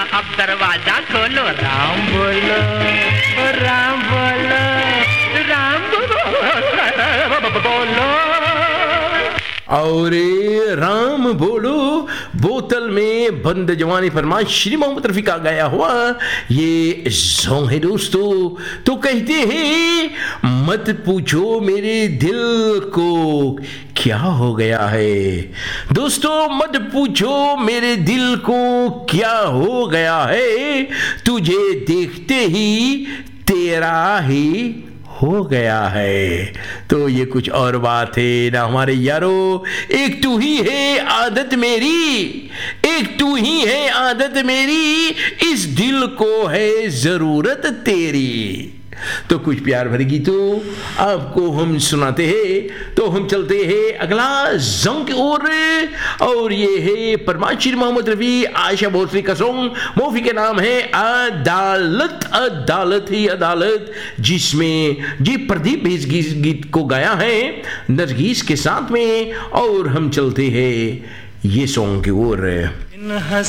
अब दरवाजा खोलो, राम बोलो, राम बोलो, राम बोलो। और राम बोलो बोतल में बंद जवानी फरमान श्री मोहम्मद रफी का गाया हुआ ये सॉन्ग है दोस्तों। तो कहते हैं मत पूछो मेरे दिल को क्या हो गया है, दोस्तों मत पूछो मेरे दिल को क्या हो गया है, तुझे देखते ही तेरा ही हो गया है। तो ये कुछ और बात है ना हमारे यारो। एक तू ही है आदत मेरी, एक तू ही है आदत मेरी, इस दिल को है जरूरत तेरी। तो कुछ प्यार भरे गीतों आपको हम सुनाते हैं। तो हम चलते हैं अगला सॉन्ग की ओर और ये है परमाशिर मोहम्मद रफी आयशा भोसले का सॉन्ग। मूवी के नाम है अदालत। अदालत ही अदालत, जिसमें जी प्रदीप इस गीत को गाया है नरगिस के साथ में। और हम चलते हैं ये सॉन्ग की ओर।